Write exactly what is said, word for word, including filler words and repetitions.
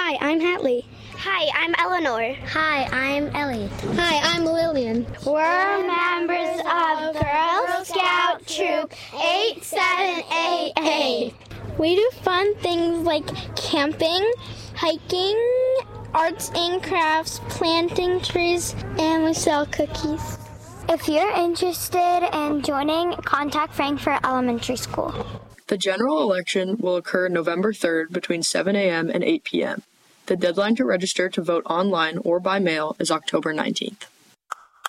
Hi, I'm Hatley. Hi, I'm Eleanor. Hi, I'm Ellie. Hi, I'm Lillian. We're members of Girl Scout Troop eight seven eight eight. We do fun things like camping, hiking, arts and crafts, planting trees, and we sell cookies. If you're interested in joining, contact Frankfort Elementary School. The general election will occur November third between seven a.m. and eight p.m. The deadline to register to vote online or by mail is October nineteenth.